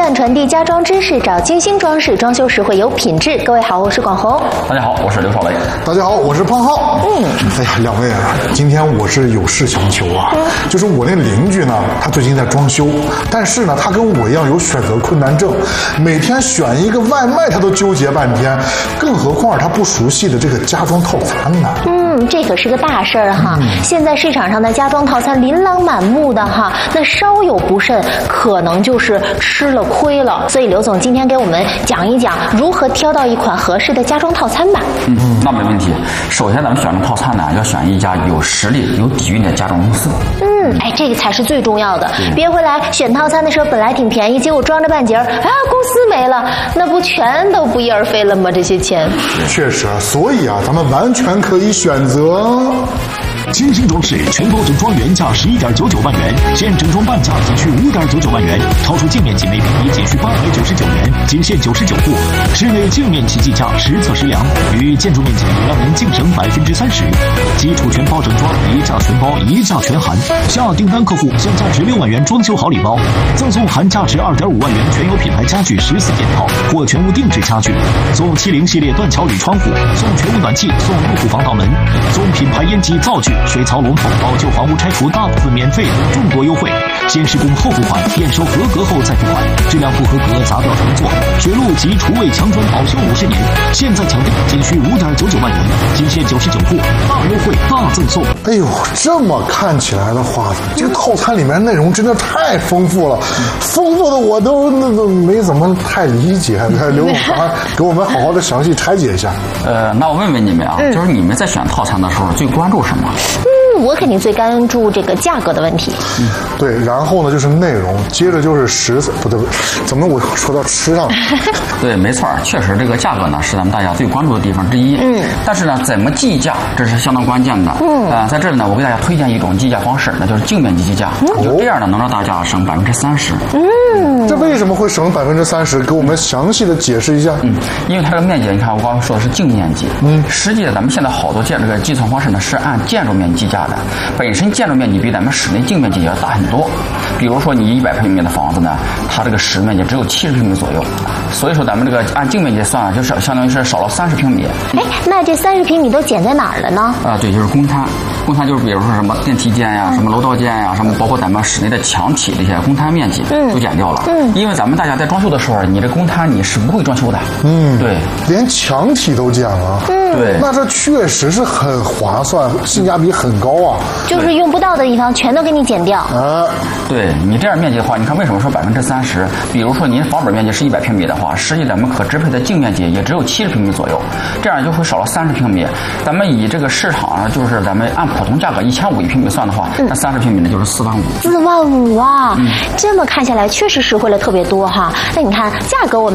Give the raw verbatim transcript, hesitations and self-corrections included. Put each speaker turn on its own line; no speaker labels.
站传递家装知识，找金星装饰，装修实惠有品质。各位好，我是广红。
大家好，我是刘少雷。
大家好，我是胖浩。嗯，哎呀，两位啊，今天我是有事相求啊，嗯、就是我那邻居呢，他最近在装修，但是呢，他跟我一样有选择困难症，每天选一个外卖他都纠结半天，更何况他不熟悉的这个家装套餐呢。
嗯，这可是个大事儿哈。嗯、现在市场上的家装套餐琳琅满目的哈，那稍有不慎，可能就是吃了亏了。所以刘总今天给我们讲一讲如何挑到一款合适的家装套餐吧。
嗯，那没问题。首先咱们选择套餐呢，要选一家有实力、有底蕴的家装公司。
嗯，哎，这个才是最重要的。别回来选套餐的时候本来挺便宜，结果装着半截儿，啊，公司没了，那不全都不翼而飞了吗？这些钱。
确实，所以啊，咱们完全可以选择。
金星装饰全包整装原价十一点九九万元，现整装半价仅需五点九九万元，超出净面积每平米仅需八百九十九元，仅限九十九户。室内净面积计价实测实量，与建筑面积让您净省百分之三十。基础全包整装，一价全包，一价全含。下订单客户享价值六万元装修好礼包，赠送含价值二点五万元全有品牌家具十四件套或全屋定制家具，送七零系列断桥铝窗户，送全屋暖气，送入户防盗门，送品牌烟机灶具。水槽龙头，老旧房屋拆除大部分免费等众多优惠，先施工后付款，验收合格后再付款，质量不合格砸掉重做。水路及厨卫墙砖保修五十年，现在抢订仅需五点九九万元，仅限九十九户，大优惠大赠送。
哎呦，这么看起来的话，这个套餐里面内容真的太丰富了，丰富的我都那个没怎么太理解。刘总，给我们好好的详细拆解一下。
呃，那我问问你们啊，嗯、就是你们在选套餐的时候最关注什么？
嗯，我肯定最关注这个价格的问题。
嗯，对，然后呢就是内容，接着就是食材，不对不对，怎么我说到吃上了？
对，没错，确实这个价格呢是咱们大家最关注的地方之一。嗯，但是呢，怎么计价这是相当关键的。嗯，啊、呃，在这里呢，我给大家推荐一种计价方式，那就是净面积计价。嗯、就这样呢，能让大家省百分之三十。
嗯，
这为什么会省百分之三十？给我们详细的解释一下。
嗯，因为它这个面积，你看我刚刚说的是净面积。嗯，实际咱们现在好多建这个计算方式呢是按建筑面积计价的，本身建筑面积比咱们室内净面积也要大很多。比如说你一百平米的房子呢，它这个室面积只有七十平米左右，所以说咱们这个按净面积算，就是相当于是少了三十平米。
哎，那这三十平米都减在哪儿了呢？
啊，对，就是公摊。公摊就是比如说什么电梯间呀、什么楼道间呀、什么包括咱们室内的墙体这些公摊面积都减掉了。嗯，因为咱们大家在装修的时候，你这公摊你是不会装修的。嗯，对，
连墙体都减了。嗯，
对，
那这确实是很划算，性价比很高啊。
就是用不到的地方全都给你减掉。
啊，对你这样面积的话，你看为什么说百分之三十？比如说您房本面积是一百平米的话，实际咱们可支配的净面积也只有七十平米左右，这样就会少了三十平米。咱们以这个市场上就是咱们按普通价格一千五一平米算的话，嗯、那三十平米呢就是四万五。
四万五啊！嗯、这么看下来确实实惠了特别多哈。那你看价格我们。